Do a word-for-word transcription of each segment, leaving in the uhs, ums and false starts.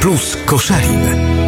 Plus Koszalin.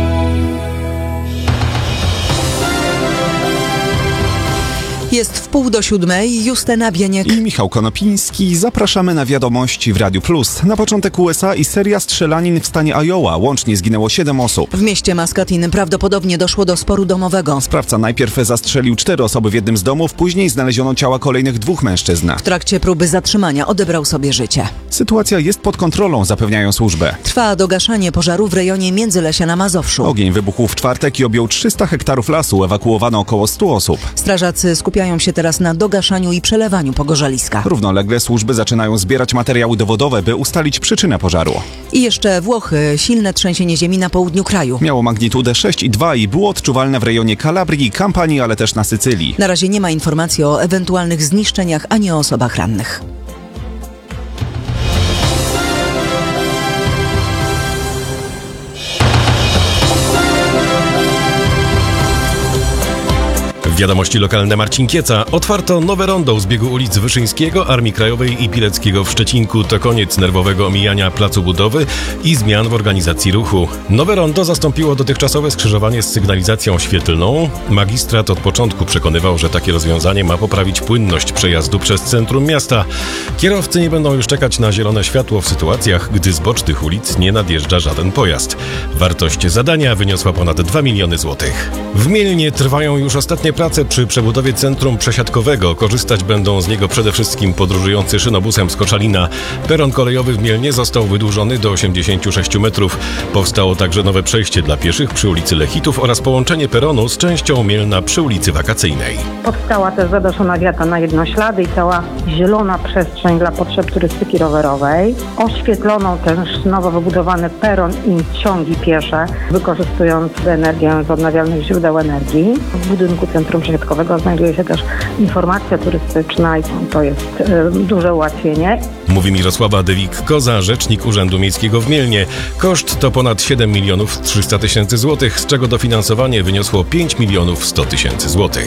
Jest w pół do siódmej. Justyna Bieniek i Michał Konopiński. Zapraszamy na wiadomości w Radiu Plus. Na początek U S A i seria strzelanin w stanie Iowa. Łącznie zginęło siedem osób. W mieście Muscatine prawdopodobnie doszło do sporu domowego. Sprawca najpierw zastrzelił cztery osoby w jednym z domów, później znaleziono ciała kolejnych dwóch mężczyzn. W trakcie próby zatrzymania odebrał sobie życie. Sytuacja jest pod kontrolą, zapewniają służby. Trwa dogaszanie pożaru w rejonie Międzylesia na Mazowszu. Ogień wybuchł w czwartek i objął trzysta hektarów lasu. Ewakuowano około stu osób. Strażacy skupiają się teraz na dogaszaniu i przelewaniu pogorzeliska. Równolegle służby zaczynają zbierać materiały dowodowe, by ustalić przyczynę pożaru. I jeszcze Włochy. Silne trzęsienie ziemi na południu kraju. Miało magnitudę sześć i dwa i było odczuwalne w rejonie Kalabrii, Kampanii, ale też na Sycylii. Na razie nie ma informacji o ewentualnych zniszczeniach ani o osobach rannych. Wiadomości lokalne. Marcin Kieca. Otwarto nowe rondo z biegu ulic Wyszyńskiego, Armii Krajowej i Pileckiego w Szczecinku. To koniec nerwowego omijania placu budowy i zmian w organizacji ruchu. Nowe rondo zastąpiło dotychczasowe skrzyżowanie z sygnalizacją świetlną. Magistrat od początku przekonywał, że takie rozwiązanie ma poprawić płynność przejazdu przez centrum miasta. Kierowcy nie będą już czekać na zielone światło w sytuacjach, gdy z bocznych ulic nie nadjeżdża żaden pojazd. Wartość zadania wyniosła ponad dwa miliony złotych. W Mielnie trwają już ostatnie prace przy przebudowie centrum przesiadkowego. Korzystać będą z niego przede wszystkim podróżujący szynobusem z Koszalina. Peron kolejowy w Mielnie został wydłużony do osiemdziesięciu sześciu metrów. Powstało także nowe przejście dla pieszych przy ulicy Lechitów oraz połączenie peronu z częścią Mielna przy ulicy Wakacyjnej. Powstała też zadaszona wiata na jednoślady i cała zielona przestrzeń dla potrzeb turystyki rowerowej. Oświetlono też nowo wybudowany peron i ciągi piesze, wykorzystując energię z odnawialnych źródeł energii. W budynku centrum przesiadkowego znajduje się też informacja turystyczna i to jest y, duże ułatwienie. Mówi Mirosława Dywik-Koza, rzecznik Urzędu Miejskiego w Mielnie. Koszt to ponad siedem milionów trzysta tysięcy złotych, z czego dofinansowanie wyniosło pięć milionów sto tysięcy złotych.